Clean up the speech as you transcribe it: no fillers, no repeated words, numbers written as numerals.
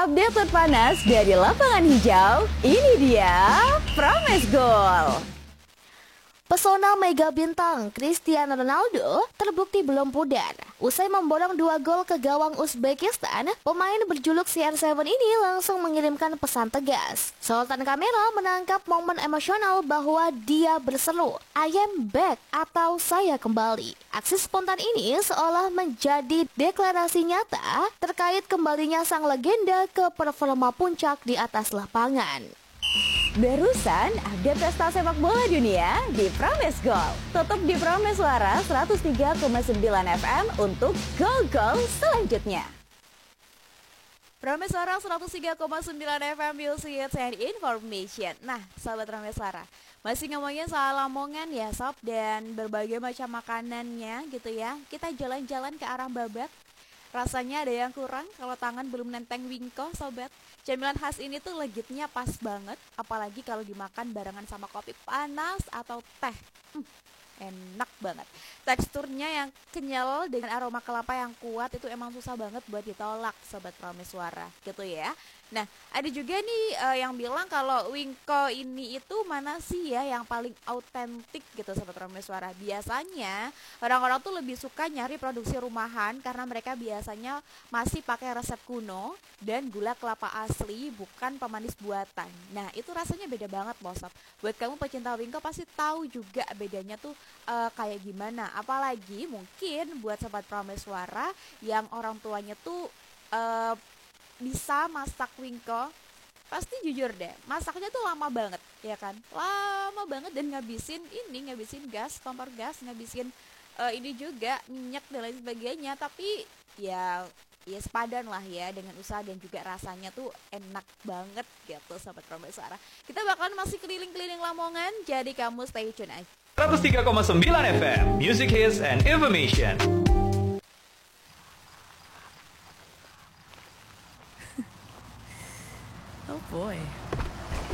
Update terpanas dari lapangan hijau, ini dia Promes Goal. Pesona mega bintang Cristiano Ronaldo terbukti belum pudar. Usai memborong 2 gol ke gawang Uzbekistan, pemain berjuluk CR7 ini langsung mengirimkan pesan tegas. Sorotan kamera menangkap momen emosional bahwa dia berseru, "I am back" atau "saya kembali". Aksi spontan ini seolah menjadi deklarasi nyata terkait kembalinya sang legenda ke performa puncak di atas lapangan. Barusan update pesta sepak bola dunia di Promes Goal. Tutup di Promes Suara 103,9 FM untuk gol-gol selanjutnya. Promes Suara 103,9 FM Music and Information. Nah, sahabat Promes Suara, masih ngomongin soal Lamongan ya sob, dan berbagai macam makanannya gitu ya. Kita jalan-jalan ke arah Babat. Rasanya ada yang kurang kalau tangan belum nenteng wingko, sobat. Camilan khas ini tuh legitnya pas banget, apalagi kalau dimakan barengan sama kopi panas atau teh. Enak banget. Teksturnya yang kenyal dengan aroma kelapa yang kuat itu emang susah banget buat ditolak, sobat Promes Suara, gitu ya. Nah, ada juga nih yang bilang kalau wingko ini itu mana sih ya yang paling autentik gitu, sobat Promes Suara. Biasanya orang-orang tuh lebih suka nyari produksi rumahan karena mereka biasanya masih pakai resep kuno dan gula kelapa asli, bukan pemanis buatan. Nah, itu rasanya beda banget loh, sob. Buat kamu pecinta wingko pasti tahu juga bedanya tuh kayak gimana. Apalagi mungkin buat sobat Promes Suara yang orang tuanya tuh bisa masak wingko, pasti jujur deh, masaknya tuh lama banget, ya kan? Lama banget dan ngabisin gas, kompor gas, ngabisin ini juga minyak dan lain sebagainya. Tapi ya sepadan lah ya dengan usaha dan juga rasanya tuh enak banget gitu, sobat Promes Suara. Kita bakalan masih keliling-keliling Lamongan, jadi kamu stay tune aja. 103,9 FM Music Hits and Information. Oh boy.